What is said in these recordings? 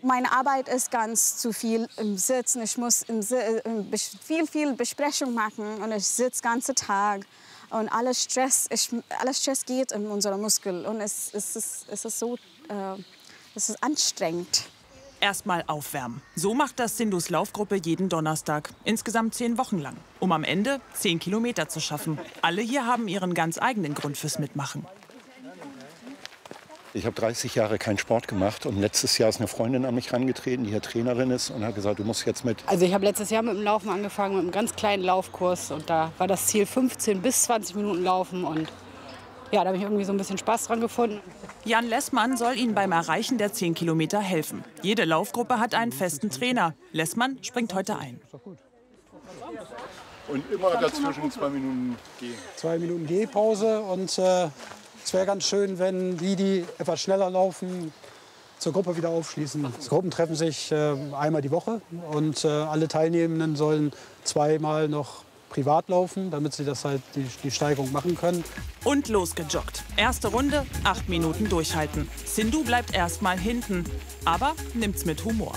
Meine Arbeit ist ganz zu viel im Sitzen. Ich muss viel Besprechung machen und ich sitze den ganzen Tag. Und alles Stress geht in unsere Muskeln und es ist anstrengend. Erstmal aufwärmen. So macht das Sindhus Laufgruppe jeden Donnerstag. Insgesamt 10 Wochen lang. Um am Ende 10 Kilometer zu schaffen. Alle hier haben ihren ganz eigenen Grund fürs Mitmachen. Ich habe 30 Jahre keinen Sport gemacht und letztes Jahr ist eine Freundin an mich herangetreten, die hier Trainerin ist und hat gesagt, du musst jetzt mit. Also ich habe letztes Jahr mit dem Laufen angefangen, mit einem ganz kleinen Laufkurs und da war das Ziel 15 bis 20 Minuten Laufen und ja, da habe ich irgendwie so ein bisschen Spaß dran gefunden. Jan Lessmann soll ihnen beim Erreichen der 10 Kilometer helfen. Jede Laufgruppe hat einen festen Trainer. Lessmann springt heute ein. Und immer dazwischen 2 Minuten Geh. 2 Minuten Gehpause und es wäre ganz schön, wenn die etwas schneller laufen, zur Gruppe wieder aufschließen. Die Gruppen treffen sich einmal die Woche und alle Teilnehmenden sollen 2-mal noch privat laufen, damit sie das halt die Steigerung machen können. Und losgejoggt. Erste Runde, 8 Minuten durchhalten. Sindhu bleibt erstmal hinten, aber nimmt's mit Humor.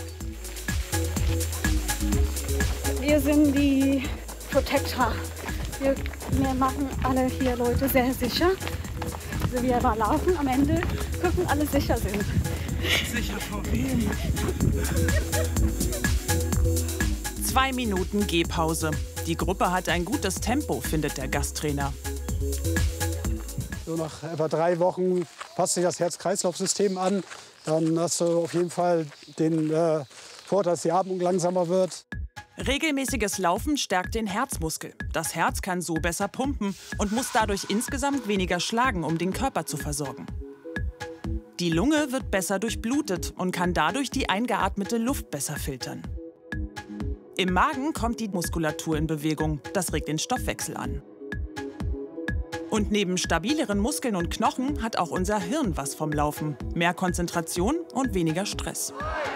Wir sind die Protector. Wir machen alle hier Leute sehr sicher. Also wir aber laufen, am Ende gucken, alle sicher sind. Sicher vor wem? 2 Minuten Gehpause. Die Gruppe hat ein gutes Tempo, findet der Gasttrainer. So nach etwa 3 Wochen passt sich das Herz-Kreislauf-System an. Dann hast du auf jeden Fall den Vorteil, dass die Atmung langsamer wird. Regelmäßiges Laufen stärkt den Herzmuskel. Das Herz kann so besser pumpen und muss dadurch insgesamt weniger schlagen, um den Körper zu versorgen. Die Lunge wird besser durchblutet und kann dadurch die eingeatmete Luft besser filtern. Im Magen kommt die Muskulatur in Bewegung. Das regt den Stoffwechsel an. Und neben stabileren Muskeln und Knochen hat auch unser Hirn was vom Laufen. Mehr Konzentration und weniger Stress.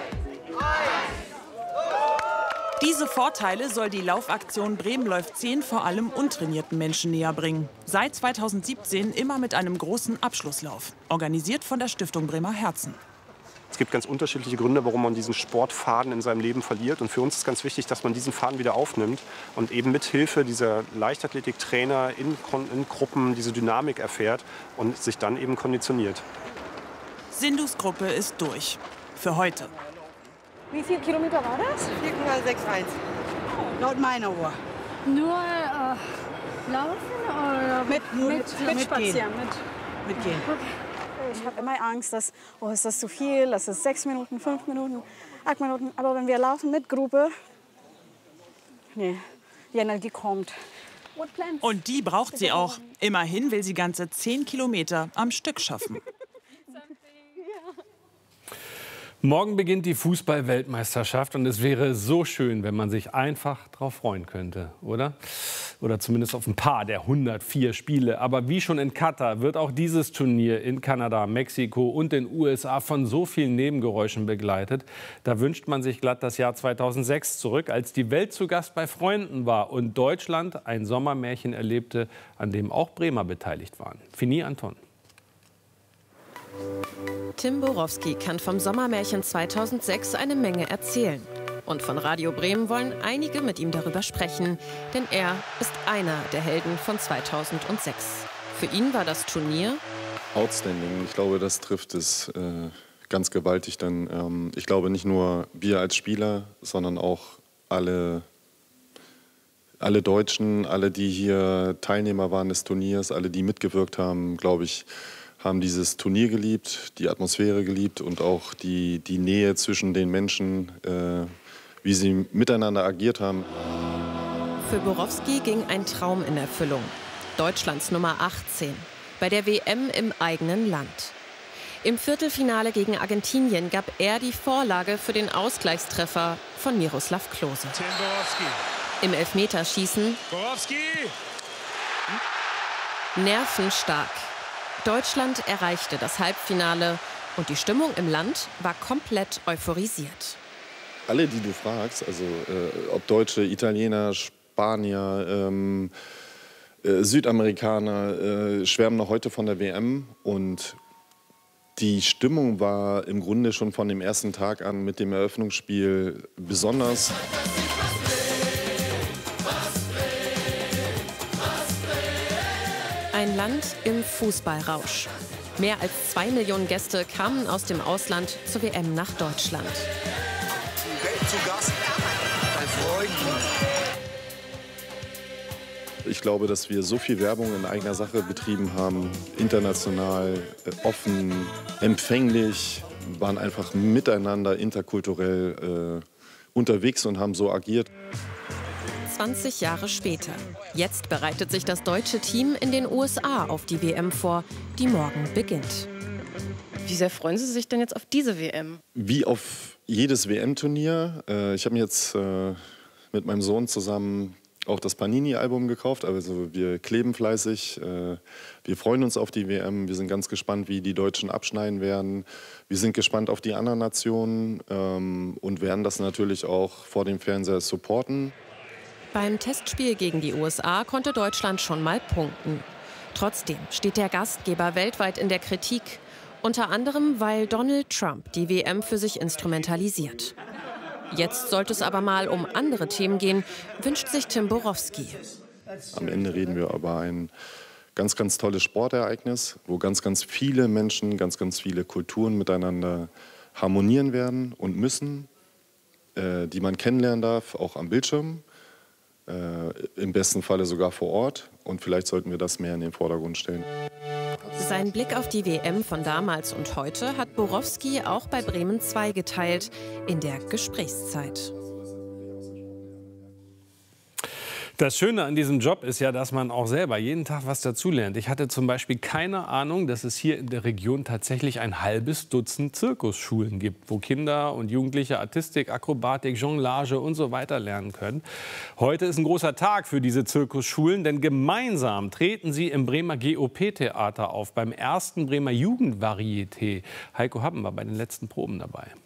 Diese Vorteile soll die Laufaktion Bremen läuft 10 vor allem untrainierten Menschen näher bringen. Seit 2017 immer mit einem großen Abschlusslauf, organisiert von der Stiftung Bremer Herzen. Es gibt ganz unterschiedliche Gründe, warum man diesen Sportfaden in seinem Leben verliert. Und für uns ist ganz wichtig, dass man diesen Faden wieder aufnimmt und eben mit Hilfe dieser Leichtathletiktrainer in Gruppen diese Dynamik erfährt und sich dann eben konditioniert. Sindhus Gruppe ist durch. Für heute. Wie viele Kilometer war das? 4,61. Laut meiner Uhr. Nur laufen oder mit spazieren? Mitgehen. Ich habe immer Angst, dass ist das zu viel, das ist 6 Minuten, 5 Minuten, 8 Minuten. Aber wenn wir laufen mit Gruppe, nee, die Energie kommt. Und die braucht sie auch. Immerhin will sie ganze 10 Kilometer am Stück schaffen. Morgen beginnt die Fußball-Weltmeisterschaft und es wäre so schön, wenn man sich einfach darauf freuen könnte, oder? Oder zumindest auf ein paar der 104 Spiele. Aber wie schon in Katar wird auch dieses Turnier in Kanada, Mexiko und den USA von so vielen Nebengeräuschen begleitet. Da wünscht man sich glatt das Jahr 2006 zurück, als die Welt zu Gast bei Freunden war und Deutschland ein Sommermärchen erlebte, an dem auch Bremer beteiligt waren. Fini Anton. Tim Borowski kann vom Sommermärchen 2006 eine Menge erzählen. Und von Radio Bremen wollen einige mit ihm darüber sprechen, denn er ist einer der Helden von 2006. Für ihn war das Turnier outstanding. Ich glaube, das trifft es ganz gewaltig. Denn ich glaube, nicht nur wir als Spieler, sondern auch alle Deutschen, alle, die hier Teilnehmer waren des Turniers, alle, die mitgewirkt haben, glaube ich, haben dieses Turnier geliebt, die Atmosphäre geliebt und auch die Nähe zwischen den Menschen, wie sie miteinander agiert haben. Für Borowski ging ein Traum in Erfüllung. Deutschlands Nummer 18, bei der WM im eigenen Land. Im Viertelfinale gegen Argentinien gab er die Vorlage für den Ausgleichstreffer von Miroslav Klose. Tim Borowski. Im Elfmeterschießen Borowski! Nervenstark. Deutschland erreichte das Halbfinale und die Stimmung im Land war komplett euphorisiert. Alle, die du fragst, also ob Deutsche, Italiener, Spanier, Südamerikaner, schwärmen noch heute von der WM. Und Die Stimmung war im Grunde schon von dem ersten Tag an mit dem Eröffnungsspiel besonders. Ein Land im Fußballrausch. Mehr als 2 Millionen Gäste kamen aus dem Ausland zur WM nach Deutschland. Zu Gast bei Freunden. Ich glaube, dass wir so viel Werbung in eigener Sache betrieben haben, international, offen, empfänglich, waren einfach miteinander interkulturell unterwegs und haben so agiert. 20 Jahre später. Jetzt bereitet sich das deutsche Team in den USA auf die WM vor, die morgen beginnt. Wie sehr freuen Sie sich denn jetzt auf diese WM? Wie auf jedes WM-Turnier. Ich habe mir jetzt mit meinem Sohn zusammen auch das Panini-Album gekauft. Also wir kleben fleißig. Wir freuen uns auf die WM. Wir sind ganz gespannt, wie die Deutschen abschneiden werden. Wir sind gespannt auf die anderen Nationen und werden das natürlich auch vor dem Fernseher supporten. Beim Testspiel gegen die USA konnte Deutschland schon mal punkten. Trotzdem steht der Gastgeber weltweit in der Kritik. Unter anderem, weil Donald Trump die WM für sich instrumentalisiert. Jetzt sollte es aber mal um andere Themen gehen, wünscht sich Tim Borowski. Am Ende reden wir über ein ganz, ganz tolles Sportereignis, wo ganz, ganz viele Menschen, ganz, ganz viele Kulturen miteinander harmonieren werden und müssen, die man kennenlernen darf, auch am Bildschirm, im besten Falle sogar vor Ort. Und vielleicht sollten wir das mehr in den Vordergrund stellen. Sein Blick auf die WM von damals und heute hat Borowski auch bei Bremen 2 geteilt, in der Gesprächszeit. Das Schöne an diesem Job ist ja, dass man auch selber jeden Tag was dazulernt. Ich hatte zum Beispiel keine Ahnung, dass es hier in der Region tatsächlich ein halbes Dutzend Zirkusschulen gibt, wo Kinder und Jugendliche Artistik, Akrobatik, Jonglage und so weiter lernen können. Heute ist ein großer Tag für diese Zirkusschulen, denn gemeinsam treten sie im Bremer GOP-Theater auf, beim ersten Bremer Jugendvarieté. Heiko Happen war bei den letzten Proben dabei.